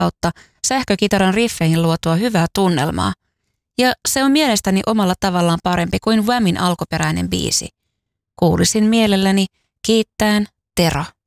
kautta sähkökitaran riffeihin luotua hyvää tunnelmaa. Ja se on mielestäni omalla tavallaan parempi kuin Whamin alkuperäinen biisi. Kuulisin mielelläni kiittäen Tero.